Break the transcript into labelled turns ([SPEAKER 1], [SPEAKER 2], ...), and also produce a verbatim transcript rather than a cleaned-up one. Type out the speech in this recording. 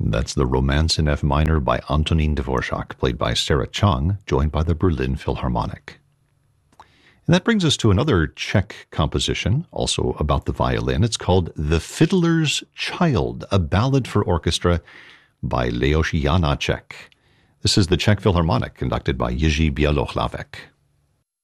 [SPEAKER 1] That's the Romance in F minor by Antonín Dvořák, played by Sarah Chang, joined by the Berlin Philharmonic. And that brings us to another Czech composition, also about the violin. It's called The Fiddler's Child, a ballad for orchestra by Leoš Janáček. This is the Czech Philharmonic, conducted by Jiří Bělohlavek.